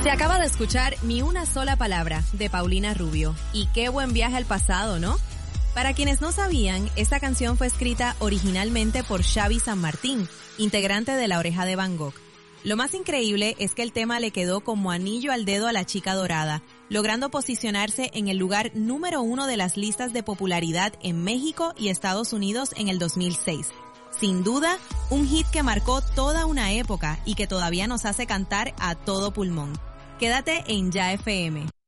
Se acaba de escuchar Ni una sola palabra de Paulina Rubio. Y qué buen viaje al pasado, ¿no? Para quienes no sabían, esta canción fue escrita originalmente por Xavi San Martín, integrante de La Oreja de Van Gogh. Lo más increíble es que el tema le quedó como anillo al dedo a la chica dorada, logrando posicionarse en el lugar número 1 de las listas de popularidad en México y Estados Unidos en el 2006. Sin duda, un hit que marcó toda una época y que todavía nos hace cantar a todo pulmón. Quédate en Ya FM.